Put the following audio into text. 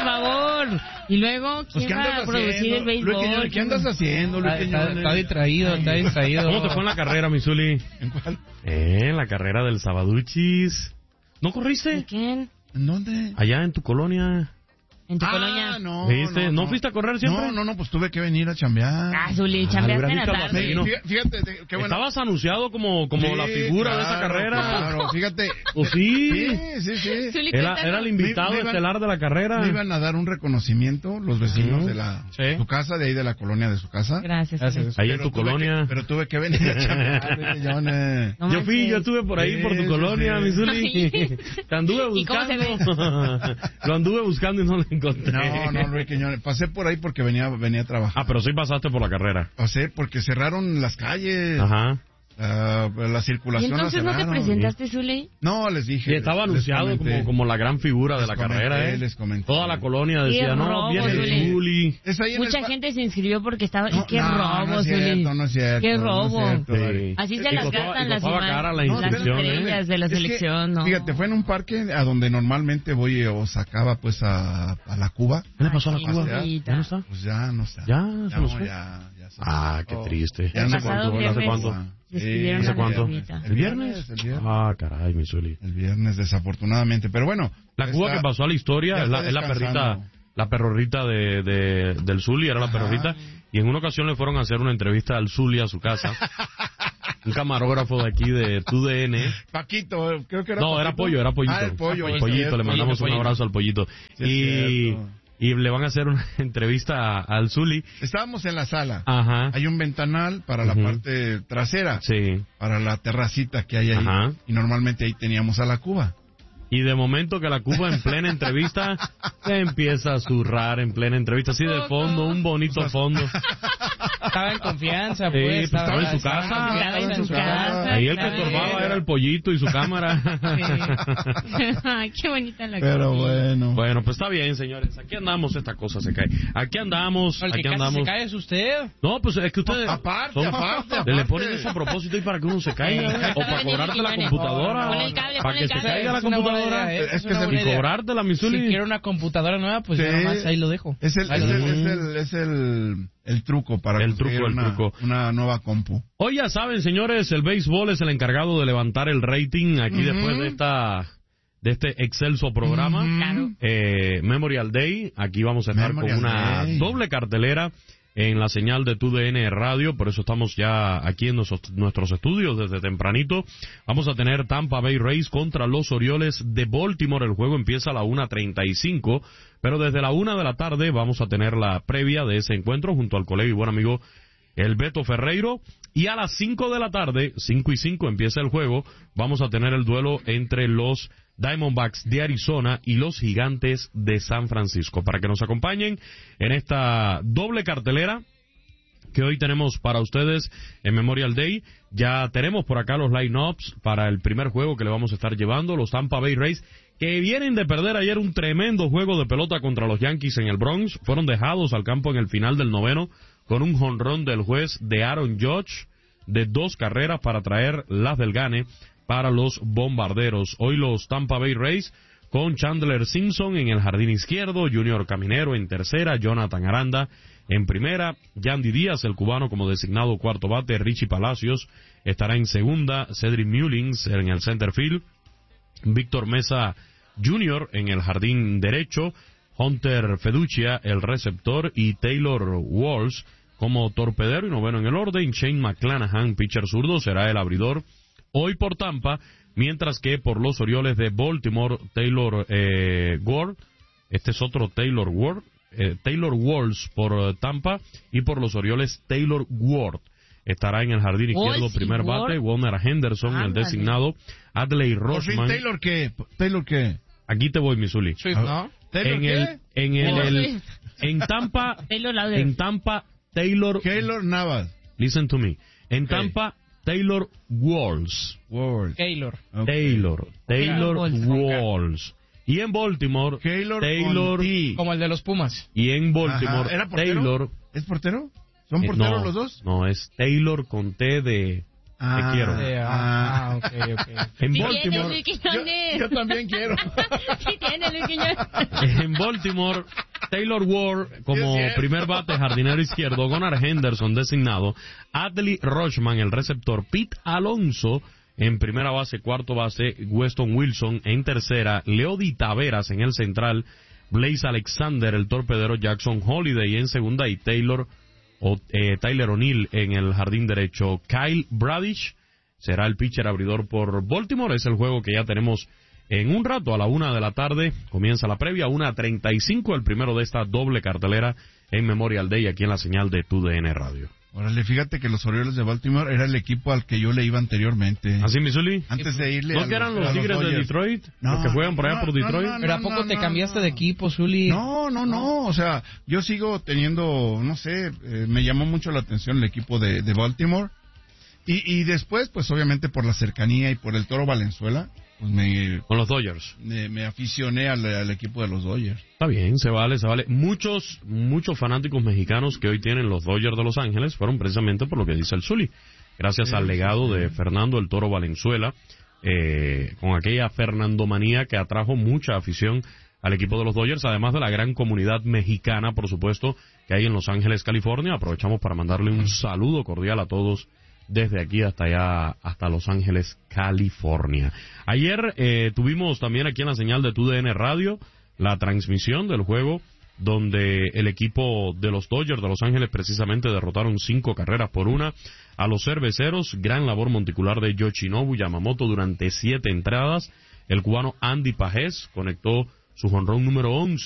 favor. Y luego, ¿quién va a producir el béisbol? ¿Qué andas haciendo, Luis Quiñones? Está distraído. ¿Cómo te fue en la carrera, mi Zuli? ¿En cuál? En la carrera del Sabaduchis. ¿No corriste? ¿De quién? ¿En dónde? Allá en tu colonia. ¿En tu colonia? No. ¿Viste? ¿No fuiste a correr siempre? No, pues tuve que venir a chambear. Zuli, chambeaste en la hubieras tarde. visto Fíjate, qué bueno. Estabas anunciado como la figura de esa carrera. Claro, fíjate. ¿O sí? Sí. Zuli, Era el invitado estelar de la carrera. Me iban a dar un reconocimiento los vecinos de su casa, de ahí de la colonia de su casa. Gracias. Ahí en tu colonia. Pero tuve que venir a chambear. Yo estuve por ahí, por tu colonia, mi Zuli. Te anduve buscando. ¿Y cómo se ve? Lo anduve buscando y no lo encontré. No, Luis Quiñones. Pasé por ahí porque venía a trabajar. Pero sí pasaste por la carrera. Pasé porque cerraron las calles. Ajá. La ¿Y circulación entonces no te presentaste, Zuli? No, les dije. Y estaba anunciado como la gran figura de la carrera. Les comenté. Toda la colonia decía, viene el Zuli. Mucha gente se inscribió porque estaba... No, ¡Qué robo, Zuli! No es cierto. ¡Qué robo! No es cierto, Así se las gastan las estrellas de la selección, ¿no? Fíjate, fue en un parque a donde normalmente voy o sacaba pues a la Cuba. ¿Qué le pasó a la Cuba? Bonita. ¿Ya no está? Pues ya no está. ¿Ya se nos fue? Ya Qué triste. Ya ¿Hace cuánto? Despidieron ¿Hace a la cuánto? Cubita. ¿El viernes? Caray, mi Zuli. El viernes, desafortunadamente. Pero bueno. La Cuba que pasó a la historia es la perrita, la perrorrita del Zuli, era la perrorita. Y en una ocasión le fueron a hacer una entrevista al Zuli a su casa. Un camarógrafo de aquí de TUDN. Paquito, creo que era. No, era Pollo, era Pollito. El Pollo. Pollito, le mandamos un abrazo al Pollito. Y le van a hacer una entrevista al Zuli. Estábamos en la sala. Ajá. Hay un ventanal para la parte trasera. Sí. Para la terracita que hay ahí. Ajá. Y normalmente ahí teníamos a la Cuba. Y de momento que la Cuba en plena entrevista empieza a zurrar en plena entrevista, así de fondo, un bonito fondo. Estaba en confianza, pues. Estaba en su casa. Estaba en su casa. Ahí el que estorbaba era el Pollito y su cámara. Ay, qué bonita la Pero bueno. Bueno, pues está bien, señores. Aquí andamos, esta cosa se cae. Aquí andamos. El que casi se cae es usted. No, pues es que ustedes... Aparte. Le ponen eso a propósito y para que uno se caiga. O para cobrarte la computadora. Para que se caiga la computadora. Es que y cobrarte la Misuli. Si quiero una computadora nueva, pues ya nomás ahí lo dejo. Es el truco para conseguir una nueva compu. Hoy ya saben, señores, el béisbol es el encargado de levantar el rating aquí después de este excelso programa. Claro. Memorial Day. Aquí vamos a estar con una doble cartelera en la señal de TUDN Radio, por eso estamos ya aquí en nuestros estudios desde tempranito. Vamos a tener Tampa Bay Rays contra los Orioles de Baltimore. El juego empieza a la 1:35, pero desde la 1 de la tarde vamos a tener la previa de ese encuentro junto al colega y buen amigo el Beto Ferreiro. Y a las 5 de la tarde, 5:05 empieza el juego, vamos a tener el duelo entre los Diamondbacks de Arizona y los Gigantes de San Francisco. Para que nos acompañen en esta doble cartelera que hoy tenemos para ustedes en Memorial Day. Ya tenemos por acá los line-ups para el primer juego que le vamos a estar llevando. Los Tampa Bay Rays, que vienen de perder ayer un tremendo juego de pelota contra los Yankees en el Bronx, fueron dejados al campo en el final del noveno con un jonrón del juez de Aaron Judge de 2 carreras para traer las del gane para los Bombarderos. Hoy los Tampa Bay Rays con Chandler Simpson en el jardín izquierdo, Junior Caminero en tercera, Jonathan Aranda en primera, Yandy Díaz, el cubano, como designado cuarto bate, Richie Palacios estará en segunda, Cedric Mullins en el center field, Víctor Mesa Jr. en el jardín derecho, Hunter Feduccia, el receptor, y Taylor Walsh como torpedero y noveno en el orden. Shane McClanahan, pitcher zurdo, será el abridor hoy por Tampa, mientras que por los Orioles de Baltimore, Taylor Ward, este es otro Taylor Ward, Taylor Walsh por Tampa, y por los Orioles Taylor Ward estará en el jardín izquierdo, primer bate, Warner Henderson, el designado, Adley Rosman. ¿Taylor qué? Aquí te voy, Missouri. ¿No? En Tampa, Taylor Navas. Listen to me. En Tampa, Taylor Walsh. Taylor. Okay. Taylor Walsh. Y en Baltimore, Taylor como el de los Pumas. Y en Baltimore, ¿Era portero? Taylor. ¿Es portero? ¿Son porteros los dos? No, es Taylor con T de Te quiero. Okay. En Baltimore, yo también quiero. En Baltimore, Taylor Ward como primer bate, jardinero izquierdo, Gunnar Henderson designado, Adley Rutschman el receptor, Pete Alonso en primera base, cuarto base, Weston Wilson en tercera, Leody Taveras en el central, Blaze Alexander el torpedero, Jackson Holiday en segunda y Tyler O'Neill en el jardín derecho. Kyle Bradish será el pitcher abridor por Baltimore. Es el juego que ya tenemos en un rato. A la 1 de la tarde comienza la previa, 1:35, el primero de esta doble cartelera en Memorial Day aquí en la señal de TUDN Radio. Órale, fíjate que los Orioles de Baltimore era el equipo al que yo le iba anteriormente. ¿Así, Missouri? Antes de irle ¿No que eran los Tigres de Detroit? No, los que juegan por allá por Detroit. ¿Pero a poco te cambiaste de equipo, Zuli? No, o sea, yo sigo teniendo, no sé, me llamó mucho la atención el equipo de Baltimore. Y después, pues obviamente por la cercanía y por el Toro Valenzuela, pues con los Dodgers. Me aficioné al equipo de los Dodgers. Está bien, se vale. Muchos fanáticos mexicanos que hoy tienen los Dodgers de Los Ángeles fueron precisamente por lo que dice el Zuli. Gracias al legado de Fernando el Toro Valenzuela, con aquella fernandomanía que atrajo mucha afición al equipo de los Dodgers, además de la gran comunidad mexicana, por supuesto, que hay en Los Ángeles, California. Aprovechamos para mandarle un saludo cordial a todos desde aquí hasta allá, hasta Los Ángeles, California. Ayer tuvimos también aquí en la señal de TUDN Radio la transmisión del juego donde el equipo de los Dodgers de Los Ángeles precisamente derrotaron 5-1 a los Cerveceros. Gran labor monticular de Yoshinobu Yamamoto durante 7 entradas. El cubano Andy Pajés conectó su jonrón número 11